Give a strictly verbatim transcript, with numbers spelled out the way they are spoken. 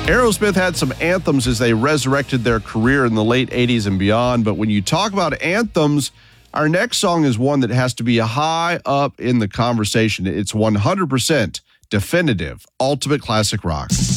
Aerosmith had some anthems as they resurrected their career in the late eighties and beyond. But when you talk about anthems, our next song is one that has to be high up in the conversation. It's one hundred percent definitive, ultimate classic rock.